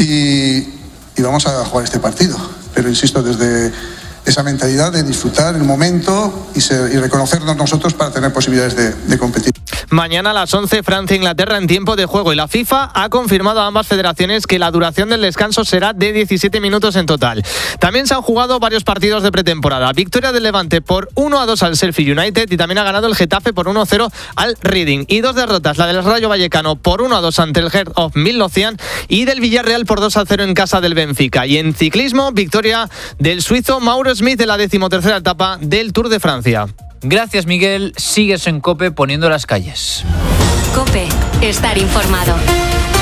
y vamos a jugar este partido. Pero insisto, desde esa mentalidad de disfrutar el momento y reconocernos nosotros para tener posibilidades de competir. Mañana a las 11, Francia-Inglaterra en tiempo de juego, y la FIFA ha confirmado a ambas federaciones que la duración del descanso será de 17 minutos en total. También se han jugado varios partidos de pretemporada. Victoria del Levante por 1-2 al Sheffield United, y también ha ganado el Getafe por 1-0 al Reading. Y 2 derrotas, la del Rayo Vallecano por 1-2 ante el Heart of Midlothian y del Villarreal por 2-0 en casa del Benfica. Y en ciclismo, victoria del suizo Mauro Smith en la 13ª etapa del Tour de Francia. Gracias, Miguel. Sigues en COPE poniendo las calles. COPE, estar informado.